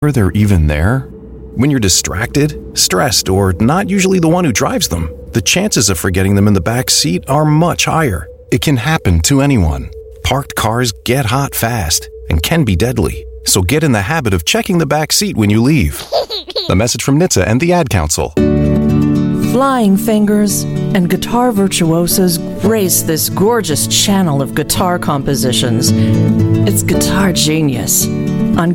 they're even there? When you're distracted, stressed, or not usually the one who drives them, the chances of forgetting them in the back seat are much higher. It can happen to anyone. Parked cars get hot fast and can be deadly. So get in the habit of checking the back seat when you leave. A message from NHTSA and the Ad Council. Flying fingers and guitar virtuosos grace this gorgeous channel of guitar compositions. It's guitar genius.